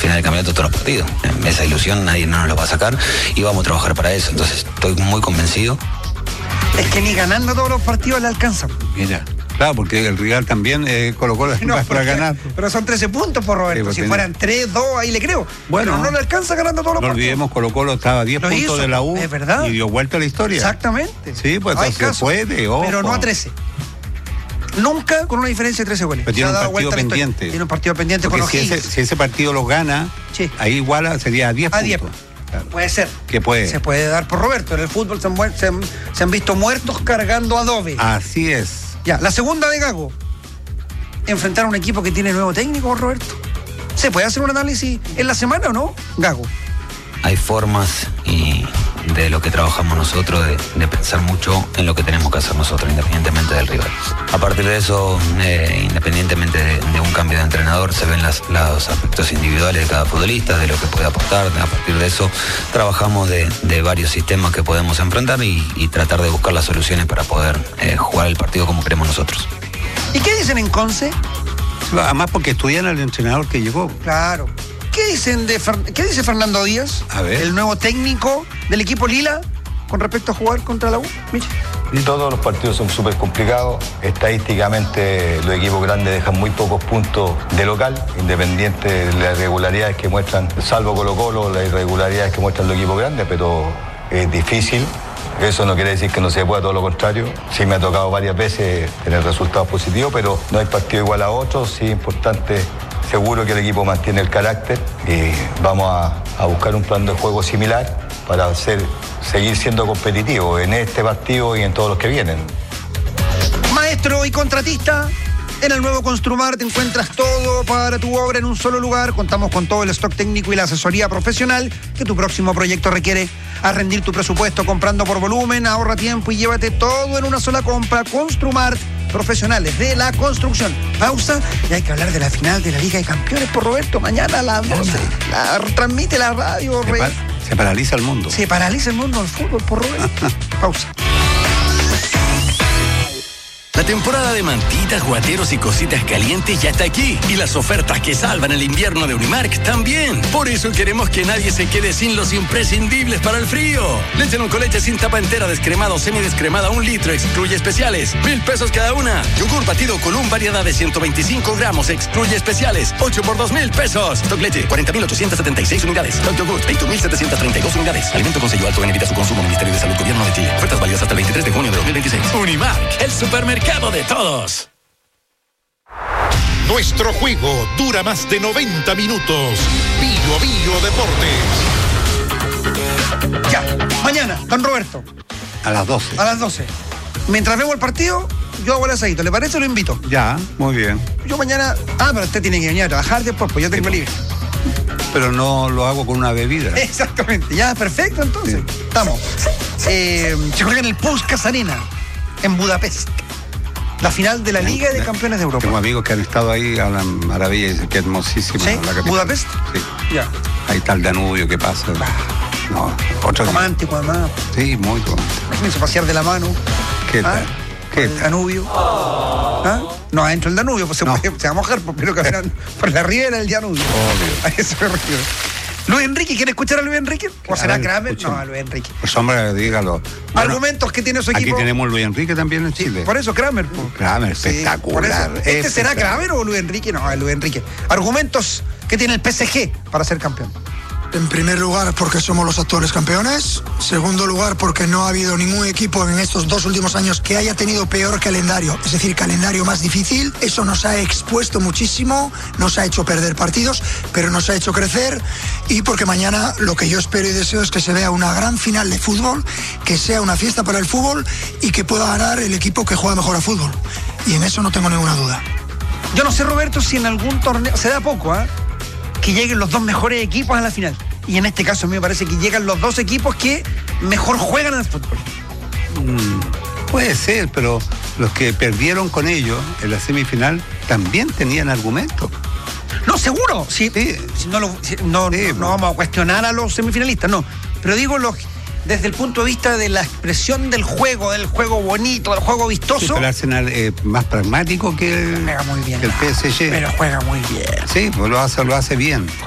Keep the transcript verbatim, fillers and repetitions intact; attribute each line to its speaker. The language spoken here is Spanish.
Speaker 1: final del campeonato todos los partidos. Esa ilusión nadie no nos lo va a sacar y vamos a trabajar para eso. Entonces estoy muy convencido.
Speaker 2: Es que ni ganando todos los partidos le alcanza.
Speaker 3: Mira, claro, porque el rival también eh, colocó las
Speaker 2: no,
Speaker 3: para ganar.
Speaker 2: Pero son trece puntos por Roberto. Sí, pues si tiene... fueran tres, dos, ahí le creo. Bueno, pero no le alcanza ganando todos los
Speaker 3: no
Speaker 2: partidos.
Speaker 3: No olvidemos, Colo Colo estaba a diez puntos
Speaker 2: hizo,
Speaker 3: de la U.
Speaker 2: Es verdad.
Speaker 3: Y dio vuelta a la historia.
Speaker 2: Exactamente.
Speaker 3: Sí, pues entonces se puede, ojo.
Speaker 2: Pero no a trece. Nunca con una diferencia de trece goles.
Speaker 3: Pero tiene un partido pendiente.
Speaker 2: Tiene un partido pendiente porque con
Speaker 3: si ese, si ese partido lo gana, sí. ahí igual sería a diez puntos. A diez.
Speaker 2: Claro. Puede ser.
Speaker 3: Que puede.
Speaker 2: Se puede dar por Roberto. En el fútbol se han, se han, se han visto muertos cargando adobe.
Speaker 3: Así es.
Speaker 2: Ya, la segunda de Gago. Enfrentar a un equipo que tiene nuevo técnico, Roberto. ¿Se puede hacer un análisis en la semana o no, Gago?
Speaker 1: Hay formas y de lo que trabajamos nosotros, de, de pensar mucho en lo que tenemos que hacer nosotros, independientemente del rival. A partir de eso, eh, independientemente de, de un cambio de entrenador, se ven las, los aspectos individuales de cada futbolista, de lo que puede aportar. A partir de eso, trabajamos de, de varios sistemas que podemos enfrentar y, y tratar de buscar las soluciones para poder eh, jugar el partido como queremos nosotros.
Speaker 2: ¿Y qué dicen en Conce?
Speaker 3: Además porque estudian al entrenador que llegó.
Speaker 2: Claro. ¿Qué dicen de qué dice Fernando Díaz,
Speaker 3: a ver.
Speaker 2: el nuevo técnico del equipo Lila, con respecto a jugar contra la U? Miche.
Speaker 4: Todos los partidos son súper complicados. Estadísticamente los equipos grandes dejan muy pocos puntos de local, independiente de las irregularidades que muestran, salvo Colo Colo, las irregularidades que muestran los equipos grandes, pero es difícil. Eso no quiere decir que no se pueda, todo lo contrario. Sí me ha tocado varias veces tener resultados positivos, pero no hay partido igual a otros. Sí es importante, seguro que el equipo mantiene el carácter y vamos a, a buscar un plan de juego similar para hacer, seguir siendo competitivos en este partido y en todos los que vienen.
Speaker 2: Maestro y contratista, en el nuevo Construmar te encuentras todo para tu obra en un solo lugar. Contamos con todo el stock técnico y la asesoría profesional que tu próximo proyecto requiere. A rendir tu presupuesto comprando por volumen, ahorra tiempo y llévate todo en una sola compra. Construmar, profesionales de la construcción. Pausa y hay que hablar de la final de la Liga de Campeones por Roberto. Mañana a las doce. La transmite la radio.
Speaker 3: Se, pa- se paraliza el mundo.
Speaker 2: Se paraliza el mundo del fútbol por Roberto. Pausa.
Speaker 5: La temporada de mantitas, guateros y cositas calientes ya está aquí. Y las ofertas que salvan el invierno de Unimark también. Por eso queremos que nadie se quede sin los imprescindibles para el frío. Leche con leche sin tapa entera, descremada o semidescremada, un litro, excluye especiales. Mil pesos cada una. Yogur batido con un variedad de ciento veinticinco gramos, excluye especiales. Ocho por dos mil pesos. Stock leche, cuarenta mil ochocientas setenta y seis unidades. Stock yogur, veinte mil setecientas treinta y dos unidades. Alimento con sello alto en evita su consumo. Ministerio de Salud, Gobierno de Chile. Ofertas válidas hasta el veintitrés de junio de dos mil veintiséis. Unimark, el supermercado de todos.
Speaker 6: Nuestro juego dura más de noventa minutos. Bio Bio Deportes.
Speaker 2: Ya, mañana, don Roberto.
Speaker 3: A las doce.
Speaker 2: A las doce. Mientras vemos el partido, yo hago el asadito. ¿Le parece o lo invito?
Speaker 3: Ya, muy bien.
Speaker 2: Yo mañana... Ah, pero usted tiene que venir a trabajar después, pues yo tengo libre.
Speaker 3: Pero no lo hago con una bebida.
Speaker 2: Exactamente. Ya, perfecto, entonces. Sí. Estamos. Eh, se juega en el Puskás Arena, en Budapest. La final de la Liga de Campeones de Europa.
Speaker 3: Tengo amigos que han estado ahí, hablan maravilla, dicen que es hermosísima.
Speaker 2: ¿Sí?
Speaker 3: La
Speaker 2: ¿Budapest?
Speaker 3: Sí.
Speaker 2: Ya.
Speaker 3: Ahí está el Danubio, ¿qué pasa?
Speaker 2: Bah.
Speaker 3: No, otro
Speaker 2: romántico, además.
Speaker 3: Sí, muy romántico.
Speaker 2: Imagínense pasear de la mano.
Speaker 3: ¿Qué tal?
Speaker 2: ¿Ah?
Speaker 3: ¿Qué
Speaker 2: el
Speaker 3: tal?
Speaker 2: Danubio. ¿Ah? No, adentro del Danubio, pues se,
Speaker 3: no.
Speaker 2: puede, se va a mojar, pero caminan por la ribera del Danubio.
Speaker 3: Obvio.
Speaker 2: A eso me refiero. Luis Enrique, ¿quiere escuchar a Luis Enrique? ¿O
Speaker 3: A
Speaker 2: será
Speaker 3: ver,
Speaker 2: Kramer?
Speaker 3: escuchen.
Speaker 2: No, a Luis Enrique.
Speaker 3: Pues hombre, dígalo. Bueno,
Speaker 2: argumentos que tiene su equipo.
Speaker 3: Aquí tenemos Luis Enrique también en Chile.
Speaker 2: Por eso Kramer. Po.
Speaker 3: Kramer,
Speaker 2: Sí,
Speaker 3: espectacular.
Speaker 2: por eso. ¿Este será Kramer o Luis Enrique? No, es Luis Enrique. Argumentos que tiene el P S G para ser campeón.
Speaker 7: En primer lugar, porque somos los actuales campeones. Segundo lugar, porque no ha habido ningún equipo en estos dos últimos años que haya tenido peor calendario, es decir, calendario más difícil. Eso nos ha expuesto muchísimo, nos ha hecho perder partidos, pero nos ha hecho crecer. Y porque mañana lo que yo espero y deseo es que se vea una gran final de fútbol, que sea una fiesta para el fútbol y que pueda ganar el equipo que juega mejor a fútbol. Y en eso no tengo ninguna duda.
Speaker 2: Yo no sé, Roberto, si en algún torneo, se da poco, ¿ah? ¿eh? que lleguen los dos mejores equipos a la final. Y en este caso a mí me parece que llegan los dos equipos que mejor juegan al fútbol.
Speaker 3: Mm, puede ser, pero los que perdieron con ellos en la semifinal también tenían argumentos.
Speaker 2: No, seguro. Si,
Speaker 3: sí.
Speaker 2: si no, lo, si, no, sí, no, no vamos a cuestionar a los semifinalistas, no. Pero digo, los, desde el punto de vista de la expresión del juego, del juego bonito, del juego vistoso.
Speaker 3: Sí, pero el Arsenal es más pragmático que el,
Speaker 2: juega muy bien,
Speaker 3: que el P S G.
Speaker 2: Pero juega muy bien.
Speaker 3: Sí, pues lo hace, lo hace bien.